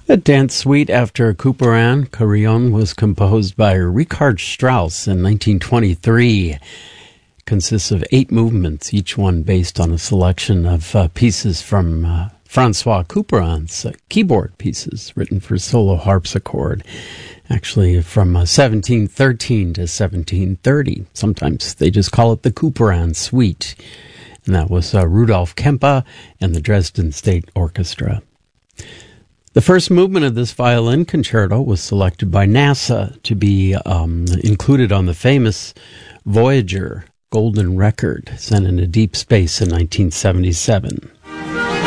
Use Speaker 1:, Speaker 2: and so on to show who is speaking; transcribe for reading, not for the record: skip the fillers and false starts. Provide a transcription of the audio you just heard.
Speaker 1: A dance suite after Couperin, Carillon, was composed by Richard Strauss in 1923. It consists of 8 movements, each one based on a selection of pieces from Francois Couperin's keyboard pieces written for solo harpsichord, actually from 1713 to 1730. Sometimes they just call it the Couperin Suite. And that was Rudolf Kempe and the Dresden State Orchestra. The first movement of this violin concerto was selected by NASA to be included on the famous Voyager golden record sent into deep space in 1977.